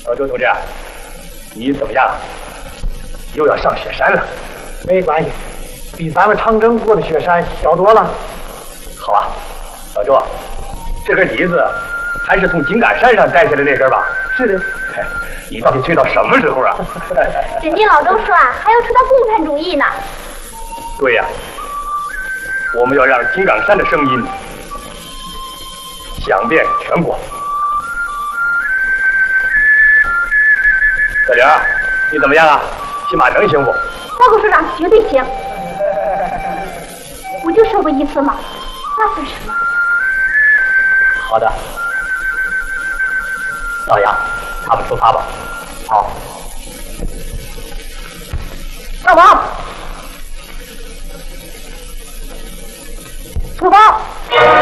老周同志，你怎么样？又要上雪山了？ 没关系，比咱们长征过的雪山小多了。 好啊，老周，这根梨子还是从井冈山上摘下来那根吧？ 是的。 你到底吹到什么时候啊？ 只听老周说啊，还要出到共产主义呢。 对呀，我们要让井冈山的声音响遍全国。小玲，你怎么样啊？骑马能行不？ 报告首长，绝对行。我就说过一次嘛，那算什么？ 好的，老杨，他们出发吧。好， 大王，出发！